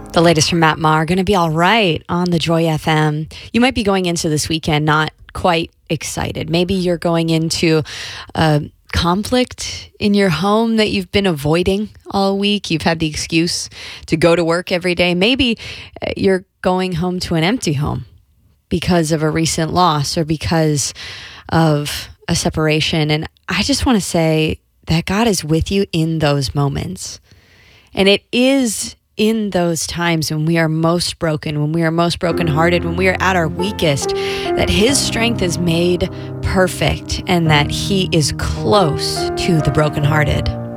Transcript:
The latest from Matt Maher, Gonna Be All Right on the Joy FM. You might be going into this weekend not quite excited. Maybe you're going into a conflict in your home that you've been avoiding all week. You've had the excuse to go to work every day. Maybe you're going home to an empty home because of a recent loss or because of a separation. And I just want to say that God is with you in those moments. And it is in those times when we are most broken, when we are most brokenhearted, when we are at our weakest, that His strength is made perfect and that He is close to the brokenhearted.